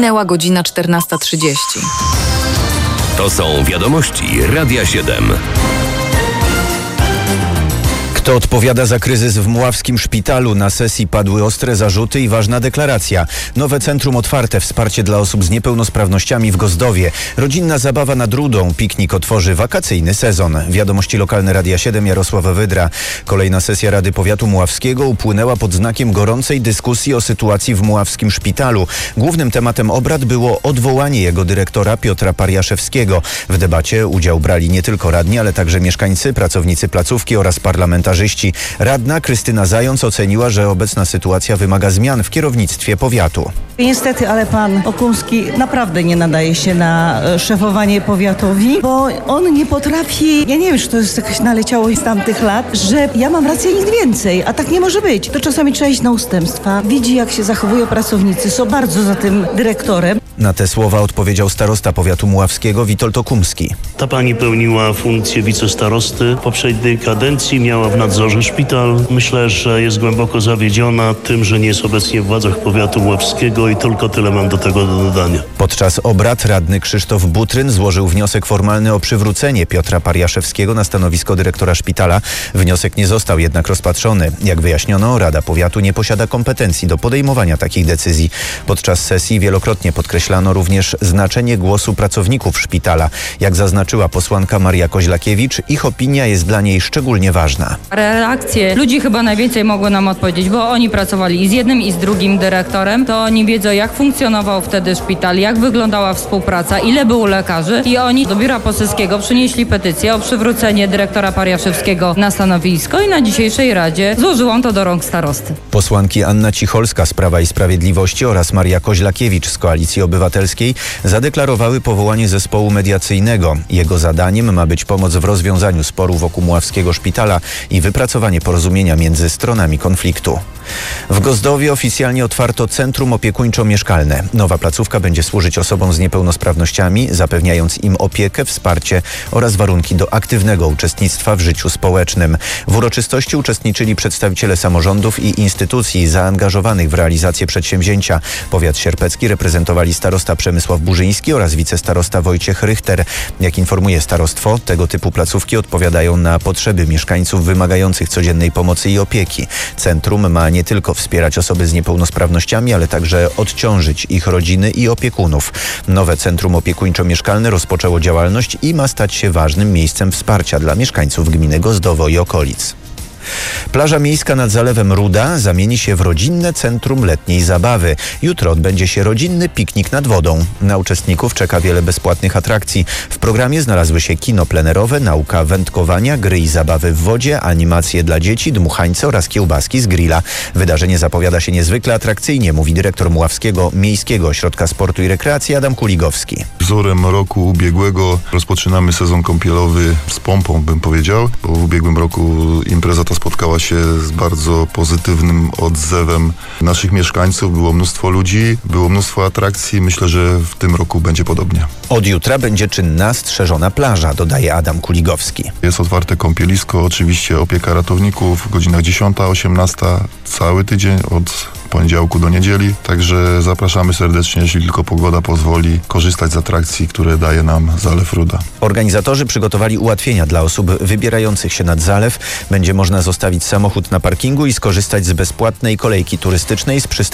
Minęła godzina 14:30. To są wiadomości Radia 7. Kto odpowiada za kryzys w mławskim szpitalu? Na sesji padły ostre zarzuty i ważna deklaracja. Nowe centrum otwarte, wsparcie dla osób z niepełnosprawnościami w Gozdowie. Rodzinna zabawa nad Rudą. Piknik otworzy wakacyjny sezon. Wiadomości lokalne Radia 7, Jarosław Wydra. Kolejna sesja Rady Powiatu Mławskiego upłynęła pod znakiem gorącej dyskusji o sytuacji w mławskim szpitalu. Głównym tematem obrad było odwołanie jego dyrektora Piotra Pariaszewskiego. W debacie udział brali nie tylko radni, ale także mieszkańcy, pracownicy placówki oraz parlamentarzyści. Radna Krystyna Zając oceniła, że obecna sytuacja wymaga zmian w kierownictwie powiatu. Niestety, ale pan Okumski naprawdę nie nadaje się na szefowanie powiatowi, bo on nie potrafi, ja nie wiem, czy to jest jakaś naleciałość z tamtych lat, że ja mam rację, nic więcej, a tak nie może być. To czasami trzeba iść na ustępstwa. Widzi, jak się zachowują pracownicy, są bardzo za tym dyrektorem. Na te słowa odpowiedział starosta powiatu mławskiego Witold Okumski. Ta pani pełniła funkcję wicestarosty. W poprzedniej kadencji miała w nadzorze szpital. Myślę, że jest głęboko zawiedziona tym, że nie jest obecnie w władzach powiatu mławskiego i tylko tyle mam do tego do dodania. Podczas obrad radny Krzysztof Butryn złożył wniosek formalny o przywrócenie Piotra Pariaszewskiego na stanowisko dyrektora szpitala. Wniosek nie został jednak rozpatrzony. Jak wyjaśniono, Rada Powiatu nie posiada kompetencji do podejmowania takich decyzji. Podczas sesji wielokrotnie podkreślano również znaczenie głosu pracowników szpitala. Jak zaznaczyła posłanka Maria Koźlakiewicz, ich opinia jest dla niej szczególnie ważna. Reakcje ludzi chyba najwięcej mogły nam odpowiedzieć, bo oni pracowali i z jednym i z drugim dyrektorem, to oni wiedzą, jak funkcjonował wtedy szpital, jak wyglądała współpraca, ile było lekarzy i oni do biura poselskiego przynieśli petycję o przywrócenie dyrektora Pariaszewskiego na stanowisko i na dzisiejszej radzie złożyłam to do rąk starosty. Posłanki Anna Cicholska z Prawa i Sprawiedliwości oraz Maria Koźlakiewicz z Koalicji Obywatelskiej zadeklarowały powołanie zespołu mediacyjnego. Jego zadaniem ma być pomoc w rozwiązaniu sporu wokół mławskiego szpitala i wypracowanie porozumienia między stronami konfliktu. W Gozdowie oficjalnie otwarto centrum opiekuńczo-mieszkalne. Nowa placówka będzie służyć osobom z niepełnosprawnościami, zapewniając im opiekę, wsparcie oraz warunki do aktywnego uczestnictwa w życiu społecznym. W uroczystości uczestniczyli przedstawiciele samorządów i instytucji zaangażowanych w realizację przedsięwzięcia. Powiat sierpecki reprezentowali starosta Przemysław Burzyński oraz wicestarosta Wojciech Rychter. Jak informuje starostwo, tego typu placówki odpowiadają na potrzeby mieszkańców wymagających codziennej pomocy i opieki. Centrum ma nie tylko wspierać osoby z niepełnosprawnościami, ale także odciążyć ich rodziny i opiekunów. Nowe centrum opiekuńczo-mieszkalne rozpoczęło działalność i ma stać się ważnym miejscem wsparcia dla mieszkańców gminy Gozdowo i okolic. Plaża miejska nad zalewem Ruda zamieni się w rodzinne centrum letniej zabawy. Jutro odbędzie się rodzinny piknik nad wodą. Na uczestników czeka wiele bezpłatnych atrakcji. W programie znalazły się kino plenerowe, nauka wędkowania, gry i zabawy w wodzie, animacje dla dzieci, dmuchańce oraz kiełbaski z grilla. Wydarzenie zapowiada się niezwykle atrakcyjnie, mówi dyrektor Mławskiego Miejskiego Ośrodka Sportu i Rekreacji Adam Kuligowski. Wzorem roku ubiegłego rozpoczynamy sezon kąpielowy z pompą, bym powiedział, bo w ubiegłym roku impreza ta spotkała się z bardzo pozytywnym odzewem naszych mieszkańców. Było mnóstwo ludzi, było mnóstwo atrakcji. Myślę, że w tym roku będzie podobnie. Od jutra będzie czynna strzeżona plaża, dodaje Adam Kuligowski. Jest otwarte kąpielisko, oczywiście opieka ratowników, godzinach 10-18, cały tydzień od poniedziałku do niedzieli. Także zapraszamy serdecznie, jeśli tylko pogoda pozwoli, korzystać z atrakcji, które daje nam Zalew Ruda. Organizatorzy przygotowali ułatwienia dla osób wybierających się nad zalew. Będzie można zostawić samochód na parkingu i skorzystać z bezpłatnej kolejki turystycznej z przystanku